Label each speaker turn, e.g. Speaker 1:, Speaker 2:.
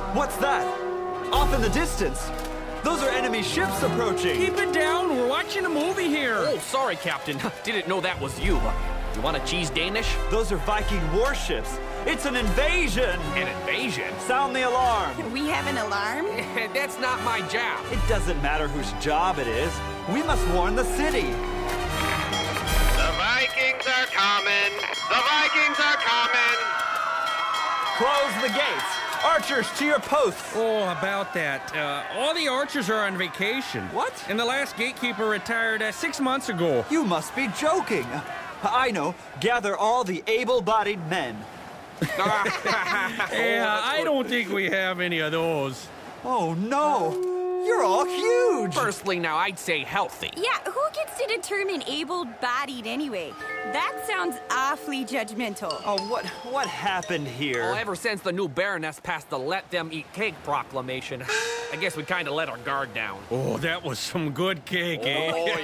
Speaker 1: What's that? Off in the distance. Those are enemy ships approaching.
Speaker 2: Keep it down. We're watching a movie here.
Speaker 3: Oh, sorry, Captain. Didn't know that was you. You want a cheese Danish?
Speaker 1: Those are Viking warships. It's an invasion.
Speaker 3: An invasion?
Speaker 1: Sound the alarm.
Speaker 4: We have an alarm?
Speaker 3: That's not my job.
Speaker 1: It doesn't matter whose job it is. We must warn the city.
Speaker 5: The Vikings are coming. The Vikings are coming.
Speaker 1: Close the gates. Archers, to your posts.
Speaker 2: Oh, about that. All the archers are on vacation.
Speaker 1: What?
Speaker 2: And the last gatekeeper retired 6 months ago.
Speaker 1: You must be joking. I know. Gather all the able-bodied men.
Speaker 2: Yeah, I don't think we have any of those.
Speaker 1: Oh, no. You're all huge.
Speaker 3: Firstly, now, I'd say healthy.
Speaker 4: Yeah, who gets to determine able-bodied anyway? That sounds awfully judgmental.
Speaker 1: Oh, what happened here?
Speaker 3: Well, ever since the new Baroness passed the Let Them Eat Cake proclamation, I guess we kind of let our guard down.
Speaker 2: Oh, that was some good cake, eh?
Speaker 3: Oh,